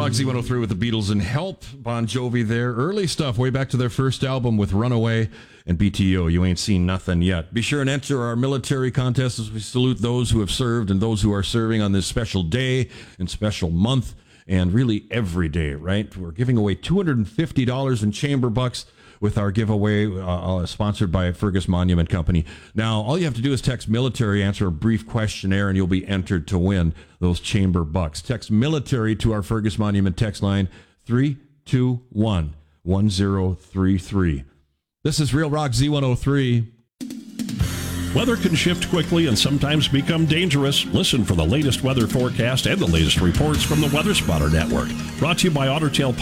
Rock Z103 with the Beatles and Help. Bon Jovi there. Early stuff, way back to their first album with Runaway and BTO. You ain't seen nothing yet. Be sure and enter our military contest as we salute those who have served and those who are serving on this special day and special month and really every day, right? We're giving away $250 in chamber bucks with our giveaway sponsored by Fergus Monument Company. Now, all you have to do is text military, answer a brief questionnaire, and you'll be entered to win those chamber bucks. Text military to our Fergus Monument text line 321-1033. This is Real Rock Z103. Weather can shift quickly and sometimes become dangerous. Listen for the latest weather forecast and the latest reports from the Weather Spotter Network. Brought to you by Otter Tail